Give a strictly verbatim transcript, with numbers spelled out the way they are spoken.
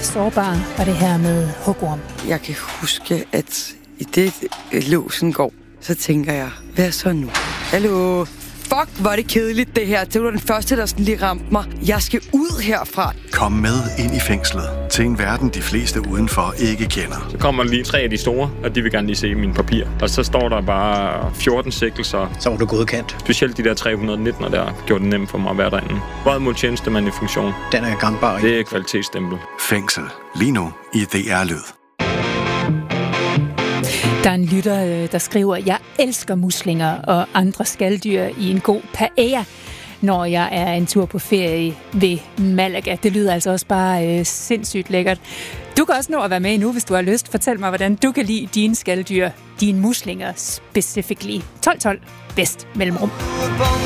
sårbare var det her med hugorm. Jeg kan huske, at i det låsen går, så tænker jeg, hvad så nu? Hallo? Fuck, hvor er det kedeligt det her. Det var den første, der sådan lige ramte mig. Jeg skal ud herfra. Kom med ind i fængslet til en verden, de fleste udenfor ikke kender. Så kommer lige tre af de store, og de vil gerne lige se mine papirer. Og så står der bare fjorten sigtelser. Så var du godkendt. Specielt de der tre hundrede nitten, der gjorde det nemt for mig at være derinde. Vold mod tjenestemand i funktion. Den er gangbar. Det er kvalitetsstempel. Fængsel. Lige nu i D R-lyd. Der er en lytter, der skriver, jeg elsker muslinger og andre skalddyr i en god paella, når jeg er en tur på ferie ved Malaga. Det lyder altså også bare øh, sindssygt lækkert. Du kan også nå at være med nu, hvis du har lyst. Fortæl mig, hvordan du kan lide dine skalddyr, dine muslinger specifically. tolv tolv, Vest Mellemrum.